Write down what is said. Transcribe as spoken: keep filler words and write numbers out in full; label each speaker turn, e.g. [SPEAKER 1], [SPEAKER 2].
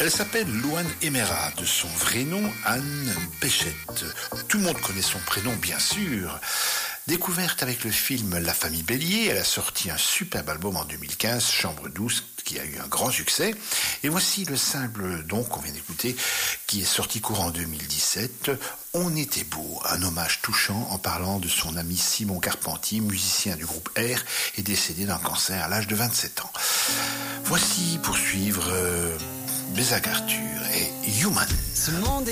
[SPEAKER 1] Elle s'appelle Louane Emera, de son vrai nom Anne Béchette. Tout le monde connaît son prénom, bien sûr. Découverte avec le film La Famille Bélier, elle a sorti un superbe album en deux mille quinze, Chambre douce, qui a eu un grand succès. Et voici le simple donc qu'on vient d'écouter, qui est sorti courant en deux mille dix-sept, On était beau, un hommage touchant en parlant de son ami Simon Carpentier, musicien du groupe R, et décédé d'un cancer à l'âge de vingt-sept ans. Voici pour suivre euh, Bézac Arthur et Human.